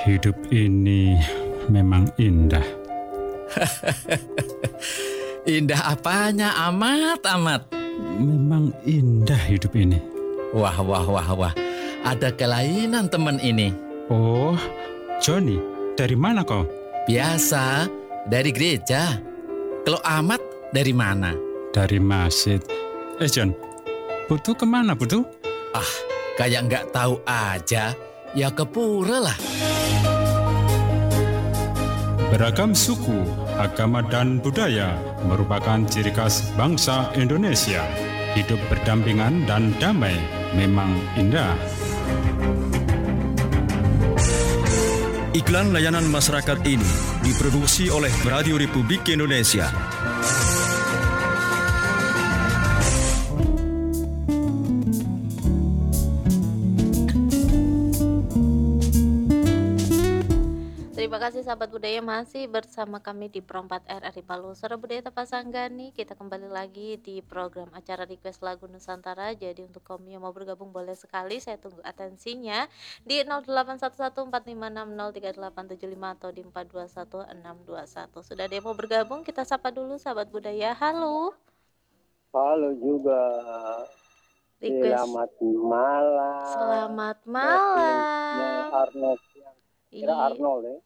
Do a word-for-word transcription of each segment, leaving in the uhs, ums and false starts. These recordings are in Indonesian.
Hidup ini memang indah. Indah apanya? Amat-amat. Memang indah hidup ini. Wah, wah, wah, wah. Ada kelainan teman ini. Oh, Johnny, dari mana kau? Biasa, dari gereja. Kalau amat, dari mana? Dari masjid. Eh John, Putu kemana Putu? Ah, kayak nggak tahu aja. Ya ke pura lah. Beragam suku, agama dan budaya merupakan ciri khas bangsa Indonesia. Hidup berdampingan dan damai memang indah. Iklan layanan masyarakat ini diproduksi oleh Radio Republik Indonesia. Terima kasih sahabat budaya, masih bersama kami di Pro empat R R I Palu Suara Budaya Tapasanggani. Kita kembali lagi di program acara Request Lagu Nusantara. Jadi untuk kamu yang mau bergabung boleh sekali, saya tunggu atensinya di nol delapan satu satu empat lima enam nol tiga delapan tujuh lima atau di empat dua satu enam dua satu. Sudah ada yang mau bergabung? Kita sapa dulu sahabat budaya. Halo. Halo juga. Request. Selamat malam. Selamat malam. Arnold. Kira Arnold ya.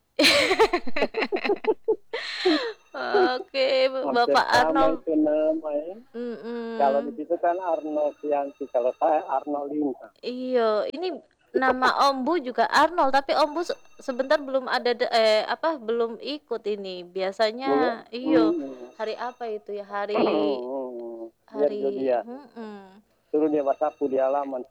Oke, Bapak Arnold. Itu nama ya. Kalau di situ kan Arnold Yanti, kalau saya Arnold Lintang. Iya, ini nama Om Bu juga Arnold, tapi Om Bu se- sebentar belum ada de- eh apa belum ikut ini. Biasanya iyo hari apa itu ya? Hari hari dia. mm-mm. Suruh dia WhatsApp di halaman.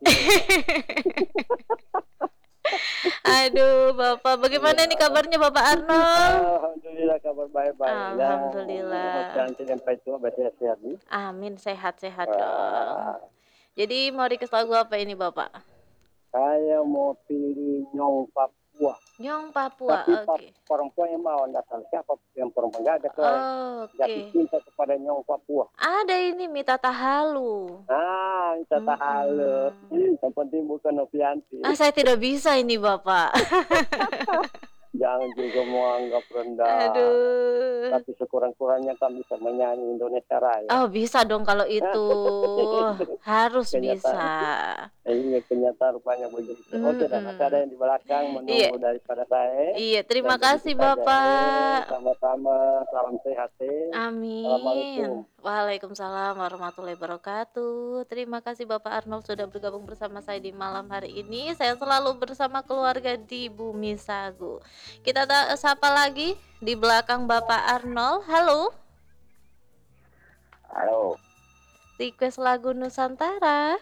Aduh, Bapak, bagaimana nih kabarnya Bapak Arnold? Alhamdulillah kabar baik-baik. Alhamdulillah. Cantik sampai tua sehat. Amin, sehat-sehat dong. Jadi mau request lagu apa ini Bapak? Saya mau pilih Nyong Papua. Nyong Papua, Tapi oke. pa- perempuan yang mau, nggak tahu siapa yang perempuan, nggak ada tuh. Oke. Jatuh cinta kepada Nyong Papua. Ada ini Mita Tahalu. Ah, minta tahala. Yang penting bukan Novianti. Ah, saya tidak bisa ini Bapak. Jangan juga menganggap rendah. Aduh. Tapi sekurang-kurangnya kan bisa menyanyi Indonesia Raya. Oh, bisa dong kalau itu. Harus bisa. Eh, Ini kenyataan rupanya begitu. Oke, dan masih ada yang di belakang menunggu Iya. daripada saya. Iya, terima Dan kasih begitu saja. Bapak. Eh, Sama-sama, salam sehat. eh. Amin. Assalamualaikum. Waalaikumsalam warahmatullahi wabarakatuh. Terima kasih Bapak Arnold sudah bergabung bersama saya di malam hari ini. Saya selalu bersama keluarga di Bumi Sagu. Kita ta- sapa lagi di belakang Bapak Arnold. Halo. Halo. Request lagu Nusantara.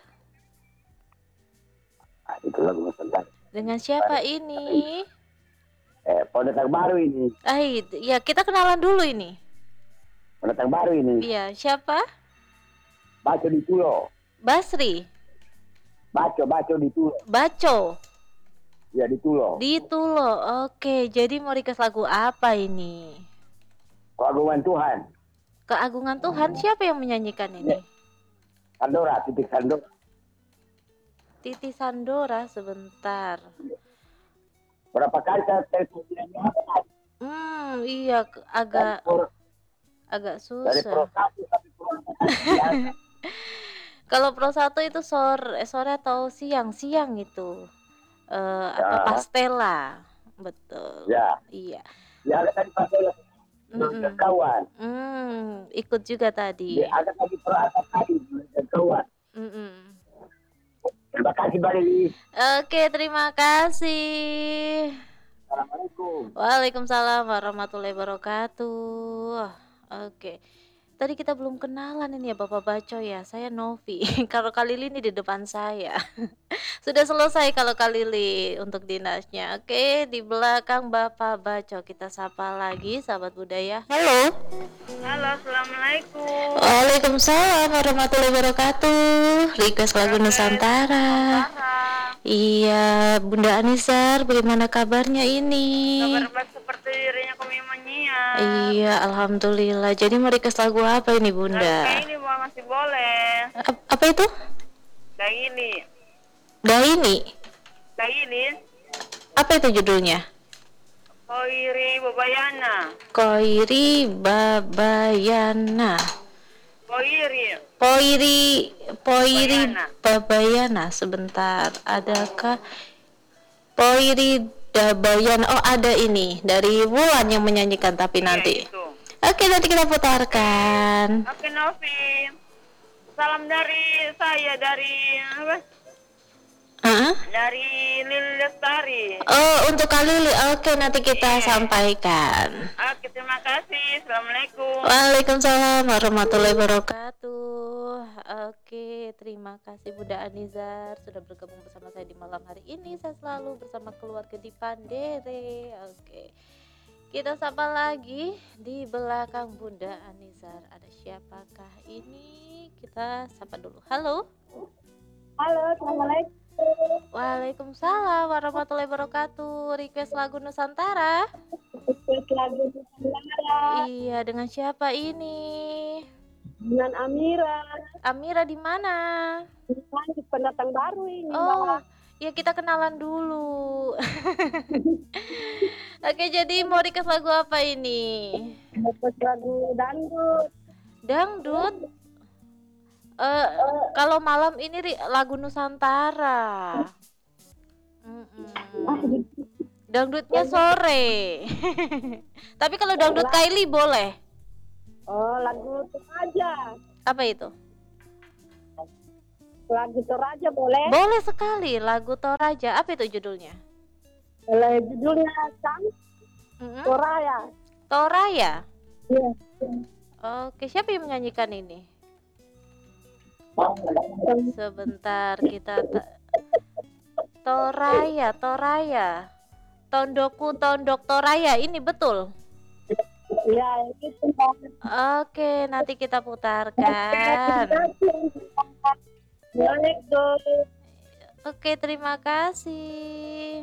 Ah, itu lagu Nusantara. Dengan siapa ini? Eh, pendatang baru ini. Ah, itu- ya kita kenalan dulu ini. Pendatang baru ini. Iya, siapa? Baco di Tulo. Basri. Baco, baco di Tulo. Baco. Ya, di Tulo. Di Tulo. Oke, jadi mau request lagu apa ini? Keagungan Tuhan. Keagungan Tuhan, siapa yang menyanyikan ini? Sandora, titik Sandora. Titi Sandora, sebentar. Berapa kali saya telepon dia? Hmm, iya ke- agak Dari, agak dari Pro susah. satu sampai Pro biasa. Kalau Pro satu itu sore, sore atau siang? Siang itu. Eh, apa Ya. Pastela. Betul. Ya. Iya. Ya, ada tadi Pak Bola. Mm-mm. Kawan. Hmm, ikut juga tadi. Ya, ada tadi Pro Atas tadi. Kawan. Mm-mm. Terima kasih, Bali. Oke, terima kasih. Assalamualaikum. Waalaikumsalam warahmatullahi wabarakatuh. Oke. Tadi kita belum kenalan ini ya Bapak Baco ya. Saya Novi. Kalau Kalili ini di depan saya. Sudah selesai kalau Kalili untuk dinasnya. Oke, di belakang Bapak Baco kita sapa lagi sahabat budaya. Halo. Halo, assalamualaikum. Waalaikumsalam warahmatullahi wabarakatuh. Request lagu Nusantara. Iya, Bunda Anisar, bagaimana kabarnya ini? Kabar baik seperti dirinya kami menyiar. Iya, alhamdulillah. Jadi mau request lagu apa ini, Bunda? Kayak ini mau masih boleh. Ap- apa itu? Kayak ini. Daini. Kayak ini. Apa itu judulnya? Koiri Babayana. Koiri Babayana. Koiri. Poiri Poiri Babayana. Babayana. Sebentar, adakah Poiri Dabayana? Oh, ada ini dari Wulan yang menyanyikan tapi nanti. Iya, itu. Oke, nanti kita putarkan. Oke Novi. Salam dari saya dari apa? Hah? Dari Lili Lestari. Oh, untuk Kak Lili. Oke, nanti kita Iya. sampaikan. Oke, terima kasih. Assalamualaikum. Waalaikumsalam warahmatullahi wabarakatuh. Oke, terima kasih Bunda Anizar sudah bergabung bersama saya di malam hari ini. Saya selalu bersama keluarga di Pandere. Oke, kita sapa lagi di belakang Bunda Anizar. Ada siapakah ini? Kita sapa dulu. Halo. Halo, assalamualaikum. Waalaikumsalam warahmatullahi wabarakatuh. Request lagu Nusantara. Request lagu Nusantara Iya, dengan siapa ini? dengan Amira. Amira di mana? Ini pendatang baru ini. Oh, Mbak. ya kita kenalan dulu. Oke, jadi mau request lagu apa ini? Request lagu dangdut. Dangdut. Eh, kalau malam ini ri- lagu Nusantara. Mm-mm. Dangdutnya sore. Tapi kalau dangdut Kylie boleh. Oh, lagu Toraja. Apa itu? Lagu Toraja boleh? Boleh sekali lagu Toraja. Apa itu judulnya? Boleh judulnya Sang Mm-mm. Toraya. Toraya. Iya. Oke, siapa yang menyanyikan ini? Sebentar kita ta- Toraya, Toraya. Tondokku tondok Toraya, ini betul. Iya, itu Mbak. Oke, nanti kita putarkan. Assalamualaikum. Oke, terima kasih.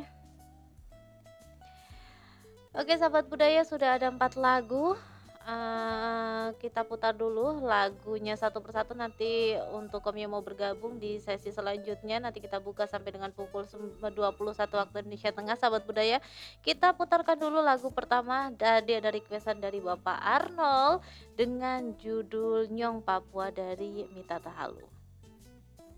Oke, sahabat budaya, sudah ada empat lagu. Eh, kita putar dulu lagunya satu persatu, nanti untuk kamu yang mau bergabung di sesi selanjutnya nanti kita buka sampai dengan pukul dua puluh satu waktu Indonesia Tengah. Sahabat budaya, kita putarkan dulu lagu pertama dari ada requestan dari Bapak Arnold dengan judul Nyong Papua dari Mita Tahalu.